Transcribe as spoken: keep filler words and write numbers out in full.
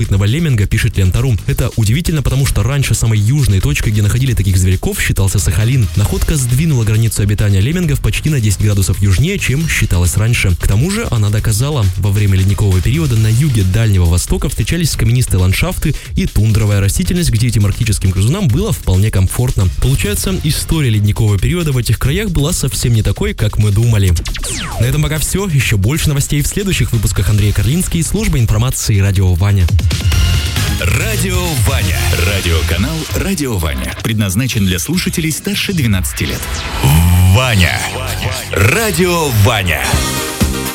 лемминга, пишет Лента.ру. Это удивительно, потому что раньше самой южной точкой, где находили таких зверьков, считался Сахалин. Находка сдвинула границу обитания леммингов почти на десять градусов южнее, чем считалось раньше. К тому же она доказала, во время ледникового периода на юге Дальнего Востока встречались каменистые ландшафты и тундровая растительность, где этим арктическим грызунам было вполне комфортно. Получается, история ледникового периода в этих краях была совсем не такой, как мы думали. На этом пока все. Еще больше новостей в следующих выпусках. Андрей Карлинский, служба информации «Радио Ваня». Радио Ваня. Радиоканал «Радио Ваня». Предназначен для слушателей старше двенадцати лет. Ваня. Радио Ваня.